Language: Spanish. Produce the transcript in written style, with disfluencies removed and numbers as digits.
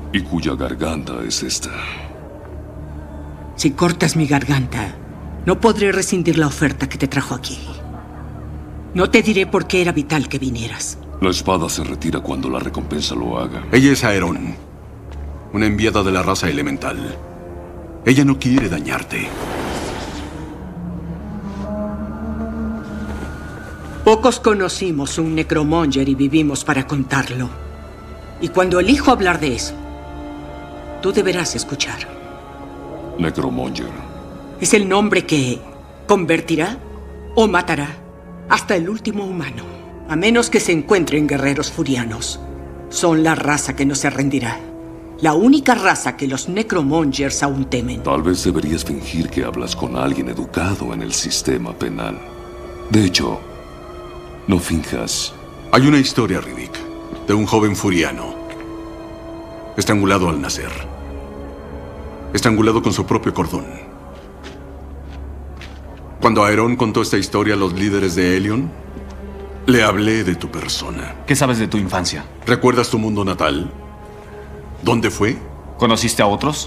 Y cuya garganta es esta. Si cortas mi garganta, no podré rescindir la oferta que te trajo aquí. No te diré por qué era vital que vinieras. La espada se retira cuando la recompensa lo haga. Ella es Aeron, una enviada de la raza elemental. Ella no quiere dañarte. Pocos conocimos un Necromonger y vivimos para contarlo. Y cuando elijo hablar de eso, tú deberás escuchar. Necromonger. Es el nombre que convertirá o matará hasta el último humano, a menos que se encuentren guerreros furianos. Son la raza que no se rendirá. La única raza que los Necromongers aún temen. Tal vez deberías fingir que hablas con alguien educado en el sistema penal. De hecho, no finjas. Hay una historia, Riddick, de un joven furiano, estrangulado al nacer. Estrangulado con su propio cordón. Cuando Aeron contó esta historia a los líderes de Hellion, le hablé de tu persona. ¿Qué sabes de tu infancia? ¿Recuerdas tu mundo natal? ¿Dónde fue? ¿Conociste a otros?